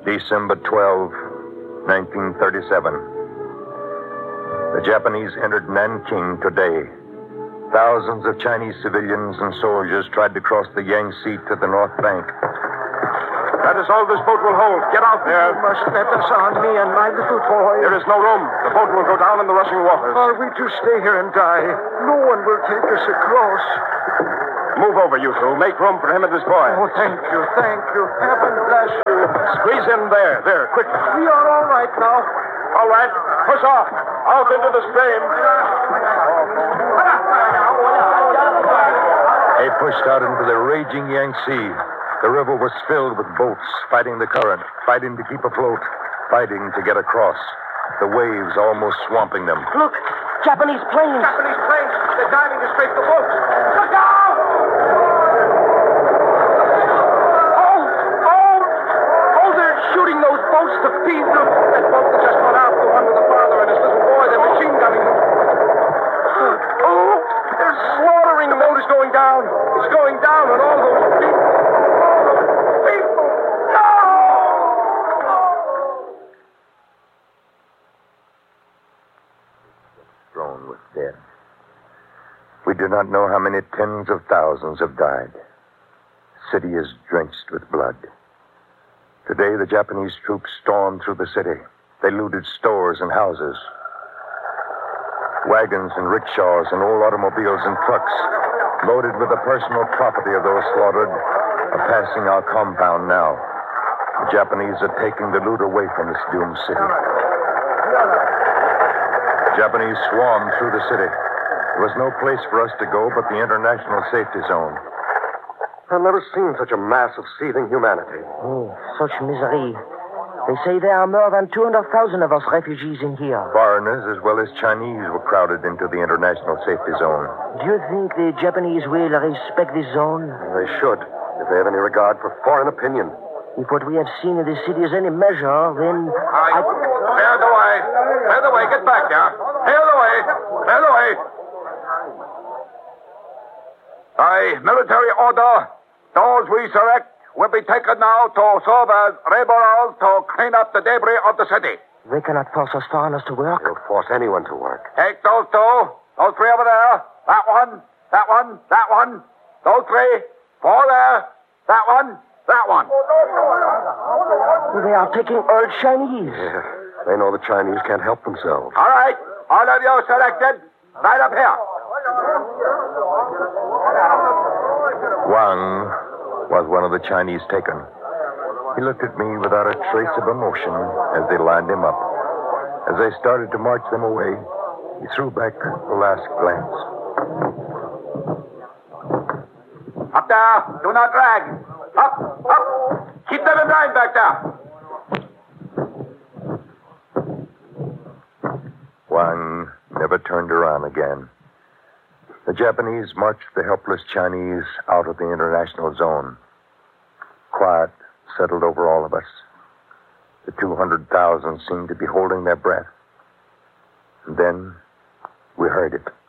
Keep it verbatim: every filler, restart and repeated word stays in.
December twelfth, nineteen thirty-seven. The Japanese entered Nanking today. Thousands of Chinese civilians and soldiers tried to cross the Yangtze to the north bank. That is all this boat will hold. Get out there. You must let us on, me and my little boy. There is no room. The boat will go down in the rushing waters. Are we to stay here and die? No one will take us across. Move over, you two. Make room for him and his boy. Oh, thank you, thank you. Heaven bless you. Squeeze in there. There, quickly. We are all right now. All right. Push off. Out into the stream. They pushed out into the raging Yangtze. The river was filled with boats fighting the current, fighting to keep afloat, fighting to get across. The waves almost swamping them. Look, Japanese planes. Japanese planes. They're diving to scrape the boats. Look out! Oh, oh, oh, they're shooting those boats to feed them. That boat that just went out, the one with the father and his little boy, they're machine gunning them. Oh, they're slaughtering The them. boat is going down. It's going down, and all those people. Strewn with dead. We do not know how many tens of thousands have died. The city is drenched with blood. Today, the Japanese troops stormed through the city. They looted stores and houses. Wagons and rickshaws and old automobiles and trucks, loaded with the personal property of those slaughtered, are passing our compound now. The Japanese are taking the loot away from this doomed city. Japanese swarmed through the city. There was no place for us to go but the international safety zone. I've never seen such a mass of seething humanity. Oh, such misery. They say there are more than two hundred thousand of us refugees in here. Foreigners as well as Chinese were crowded into the international safety zone. Do you think the Japanese will respect this zone? They should, if they have any regard for foreign opinion. If what we have seen in this city is any measure, then I... Clear the way. Clear the way. Get back now. Clear the way. Clear the way. By military order, those we select will be taken now to serve as laborers to clean up the debris of the city. They cannot force us foreigners to work. They'll force anyone to work. Take those two, those three over there, that one, that one, that one, those three, four there, that one, that one. They are taking all Chinese. Yeah, they know the Chinese can't help themselves. All right. All of you selected. Right up here. Wang was one of the Chinese taken. He looked at me without a trace of emotion as they lined him up. As they started to march them away, he threw back the last glance. Up there. Do not drag. Up, up. Keep them in line back there. Wang never turned around again. The Japanese marched the helpless Chinese out of the international zone. Quiet settled over all of us. The two hundred thousand seemed to be holding their breath. And then we heard it.